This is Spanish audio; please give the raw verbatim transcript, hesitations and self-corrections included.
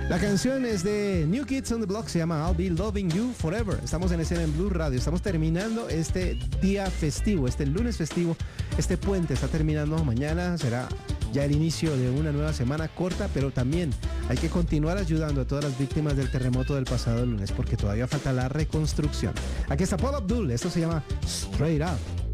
La canción es de New Kids on the Block, se llama I'll Be Loving You Forever. Estamos en escena en Blue Radio, estamos terminando este día festivo, este lunes festivo, este puente está terminando, mañana será ya el inicio de una nueva semana corta, pero también hay que continuar ayudando a todas las víctimas del terremoto del pasado lunes, porque todavía falta la reconstrucción. Aquí está Paul Abdul, esto se llama Straight Up.